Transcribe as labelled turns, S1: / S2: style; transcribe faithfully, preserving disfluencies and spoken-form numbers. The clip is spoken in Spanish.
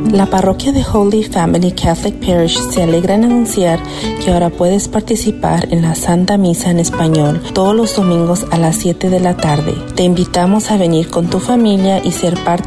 S1: La parroquia de Holy Family Catholic Parish se alegra en anunciar que ahora puedes participar en la Santa Misa en español todos los domingos a las siete de la tarde. Te invitamos a venir con tu familia y ser parte